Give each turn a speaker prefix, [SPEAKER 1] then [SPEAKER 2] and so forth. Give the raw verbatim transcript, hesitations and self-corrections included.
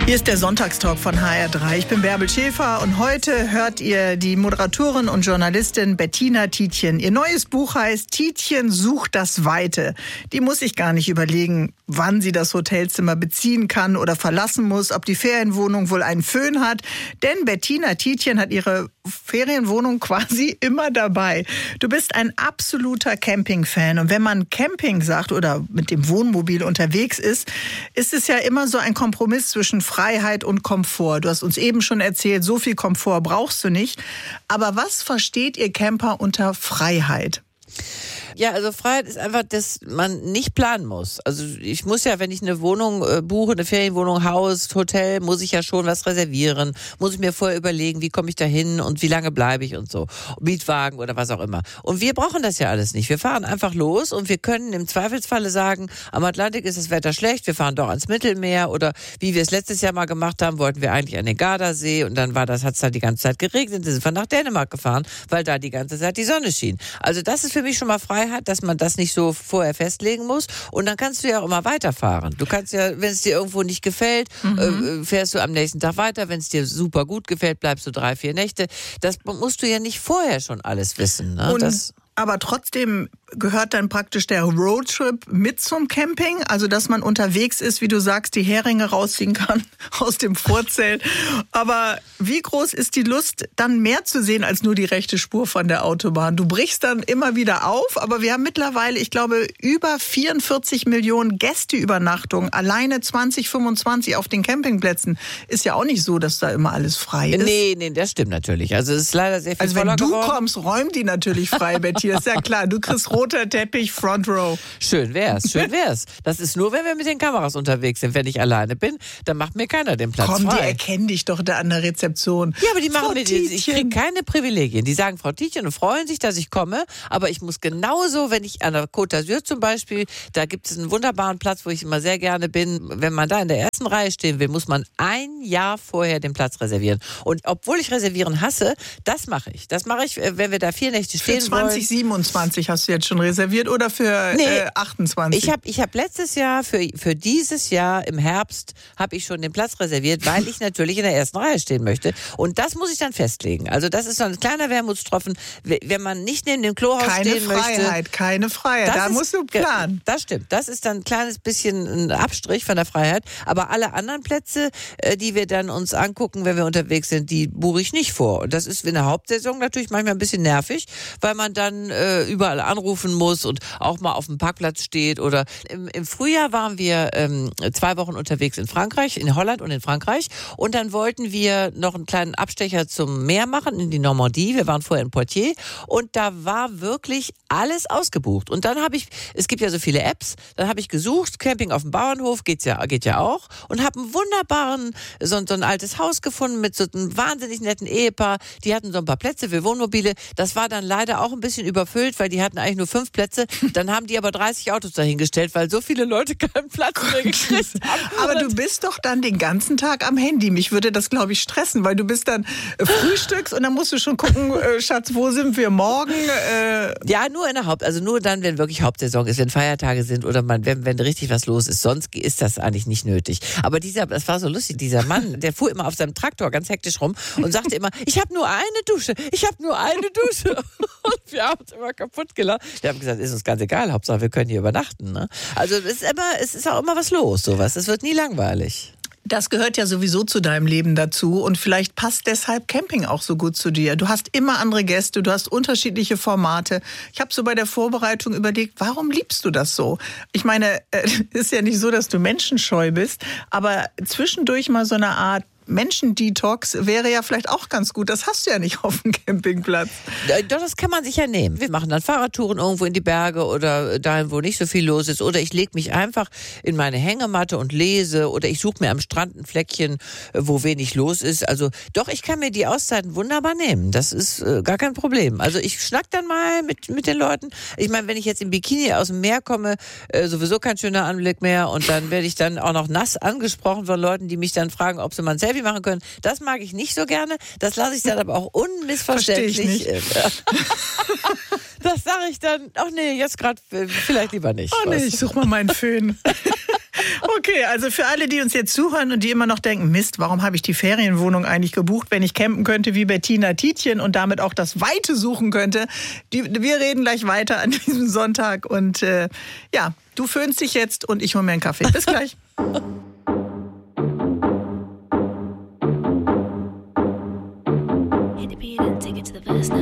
[SPEAKER 1] Hier ist der Sonntagstalk von H R drei. Ich bin Bärbel Schäfer und heute hört ihr die Moderatorin und Journalistin Bettina Tietjen. Ihr neues Buch heißt Tietjen sucht das Weite. Die muss sich gar nicht überlegen, wann sie das Hotelzimmer beziehen kann oder verlassen muss, ob die Ferienwohnung wohl einen Föhn hat. Denn Bettina Tietjen hat ihre Ferienwohnung quasi immer dabei. Du bist ein absoluter Camping-Fan. Und wenn man Camping sagt oder mit dem Wohnmobil unterwegs ist, ist es ja immer so ein Kompromiss zwischen Freiheit und Komfort. Du hast uns eben schon erzählt, so viel Komfort brauchst du nicht. Aber was versteht ihr Camper unter Freiheit?
[SPEAKER 2] Ja, also Freiheit ist einfach, dass man nicht planen muss. Also ich muss ja, wenn ich eine Wohnung äh, buche, eine Ferienwohnung, Haus, Hotel, muss ich ja schon was reservieren. Muss ich mir vorher überlegen, wie komme ich da hin und wie lange bleibe ich und so. Mietwagen oder was auch immer. Und wir brauchen das ja alles nicht. Wir fahren einfach los und wir können im Zweifelsfalle sagen, am Atlantik ist das Wetter schlecht, wir fahren doch ans Mittelmeer oder wie wir es letztes Jahr mal gemacht haben, wollten wir eigentlich an den Gardasee und dann war das, hat es da die ganze Zeit geregnet, dann sind wir nach Dänemark gefahren, weil da die ganze Zeit die Sonne schien. Also das ist für mich schon mal Freiheit, dass man das nicht so vorher festlegen muss. Und dann kannst du ja auch immer weiterfahren. Du kannst ja, wenn es dir irgendwo nicht gefällt, mhm. äh, fährst du am nächsten Tag weiter. Wenn es dir super gut gefällt, bleibst du drei, vier Nächte. Das musst du ja nicht vorher schon alles wissen. Ne?
[SPEAKER 1] Und
[SPEAKER 2] das
[SPEAKER 1] aber trotzdem gehört dann praktisch der Roadtrip mit zum Camping, also dass man unterwegs ist, wie du sagst, die Heringe rausziehen kann aus dem Vorzelt. Aber wie groß ist die Lust, dann mehr zu sehen als nur die rechte Spur von der Autobahn? Du brichst dann immer wieder auf, aber wir haben mittlerweile, ich glaube, über vierundvierzig Millionen Gästeübernachtungen, alleine zwanzig fünfundzwanzig auf den Campingplätzen. Ist ja auch nicht so, dass da immer alles frei ist.
[SPEAKER 2] Nee, nee, das stimmt natürlich. Also es ist leider sehr viel
[SPEAKER 1] Also wenn
[SPEAKER 2] voller
[SPEAKER 1] du
[SPEAKER 2] geworden.
[SPEAKER 1] kommst, räumt die natürlich frei, Betty. Ist ja klar, du kriegst roter Teppich, Front Row.
[SPEAKER 2] Schön wär's, schön wär's. Das ist nur, wenn wir mit den Kameras unterwegs sind. Wenn ich alleine bin, dann macht mir keiner den Platz
[SPEAKER 1] Komm,
[SPEAKER 2] frei.
[SPEAKER 1] die erkennen dich doch da an der Rezeption.
[SPEAKER 2] Ja, aber die machen
[SPEAKER 1] Frau
[SPEAKER 2] mir, ich kriege keine Privilegien. Die sagen Frau Tietjen und freuen sich, dass ich komme, aber ich muss genauso, wenn ich an der Côte d'Azur zum Beispiel, da gibt es einen wunderbaren Platz, wo ich immer sehr gerne bin. Wenn man da in der ersten Reihe stehen will, muss man ein Jahr vorher den Platz reservieren. Und obwohl ich reservieren hasse, das mache ich. Das mache ich, wenn wir da vier Nächte stehen
[SPEAKER 1] für
[SPEAKER 2] wollen.
[SPEAKER 1] zwanzig siebenundzwanzig hast du jetzt schon reserviert oder für
[SPEAKER 2] nee,
[SPEAKER 1] äh, achtundzwanzig?
[SPEAKER 2] Ich habe ich hab letztes Jahr, für, für dieses Jahr im Herbst, habe ich schon den Platz reserviert, weil ich natürlich in der ersten Reihe stehen möchte. Und das muss ich dann festlegen. Also das ist so ein kleiner Wermutstropfen, wenn man nicht neben dem Klohaus
[SPEAKER 1] keine
[SPEAKER 2] stehen
[SPEAKER 1] Freiheit,
[SPEAKER 2] möchte.
[SPEAKER 1] Keine Freiheit, keine Freiheit. Da
[SPEAKER 2] ist,
[SPEAKER 1] musst du planen.
[SPEAKER 2] Das stimmt. Das ist dann ein kleines bisschen ein Abstrich von der Freiheit. Aber alle anderen Plätze, die wir dann uns angucken, wenn wir unterwegs sind, die buche ich nicht vor. Und das ist in der Hauptsaison natürlich manchmal ein bisschen nervig, weil man dann äh, überall anrufen muss und auch mal auf dem Parkplatz steht. Oder im, im Frühjahr waren wir ähm, zwei Wochen unterwegs in Frankreich, in Holland und in Frankreich. Und dann wollten wir noch einen kleinen Abstecher zum Meer machen, in die Normandie. Wir waren vorher in Poitiers. Und da war wirklich alles ausgebucht. Und dann habe ich, es gibt ja so viele Apps, dann habe ich gesucht, Camping auf dem Bauernhof, geht's ja, geht ja auch. Und habe einen wunderbaren, so, so ein altes Haus gefunden mit so einem wahnsinnig netten Ehepaar. Die hatten so ein paar Plätze für Wohnmobile. Das war dann leider auch ein bisschen überfüllt, weil die hatten eigentlich nur fünf Plätze. Dann haben die aber dreißig Autos dahingestellt, weil so viele Leute keinen Platz mehr gekriegt haben.
[SPEAKER 1] Aber du bist doch dann den ganzen Tag am Handy. Mich würde das, glaube ich, stressen, weil du bist dann äh, frühstückst und dann musst du schon gucken, äh, Schatz, wo sind wir morgen? Äh
[SPEAKER 2] ja, nur in der Haupt, also nur dann, wenn wirklich Hauptsaison ist, wenn Feiertage sind oder man, wenn, wenn richtig was los ist. Sonst ist das eigentlich nicht nötig. Aber dieser, das war so lustig, dieser Mann, der fuhr immer auf seinem Traktor ganz hektisch rum und sagte immer, ich habe nur eine Dusche, ich habe nur eine Dusche. Und wir haben uns immer kaputt gelacht. Wir haben gesagt, ist uns ganz egal, Hauptsache wir können hier übernachten. Ne? Also es ist, immer, es ist auch immer was los, sowas. Es wird nie langweilig.
[SPEAKER 1] Das gehört ja sowieso zu deinem Leben dazu und vielleicht passt deshalb Camping auch so gut zu dir. Du hast immer andere Gäste, du hast unterschiedliche Formate. Ich habe so bei der Vorbereitung überlegt, warum liebst du das so? Ich meine, es ist ja nicht so, dass du menschenscheu bist, aber zwischendurch mal so eine Art Menschen-Detox wäre ja vielleicht auch ganz gut. Das hast du ja nicht auf dem Campingplatz.
[SPEAKER 2] Doch, das kann man sich ja nehmen. Wir machen dann Fahrradtouren irgendwo in die Berge oder dahin, wo nicht so viel los ist. Oder ich lege mich einfach in meine Hängematte und lese. Oder ich suche mir am Strand ein Fleckchen, wo wenig los ist. Also doch, ich kann mir die Auszeiten wunderbar nehmen. Das ist äh, gar kein Problem. Also ich schnack dann mal mit, mit den Leuten. Ich meine, wenn ich jetzt im Bikini aus dem Meer komme, äh, sowieso kein schöner Anblick mehr. Und dann werde ich dann auch noch nass angesprochen von Leuten, die mich dann fragen, ob sie mal ein Selfie machen können. Das mag ich nicht so gerne. Das lasse ich dann aber auch unmissverständlich.
[SPEAKER 1] Verstehe ich nicht.
[SPEAKER 2] Das sage ich dann, ach nee, jetzt gerade vielleicht lieber nicht.
[SPEAKER 1] Oh nee, ich suche mal meinen Föhn. Okay, also für alle, die uns jetzt zuhören und die immer noch denken, Mist, warum habe ich die Ferienwohnung eigentlich gebucht, wenn ich campen könnte wie Bettina Tietjen und damit auch das Weite suchen könnte. Die, wir reden gleich weiter an diesem Sonntag und äh, ja, du föhnst dich jetzt und ich hole mir einen Kaffee. Bis gleich.
[SPEAKER 3] Hit the beat and take it to the best.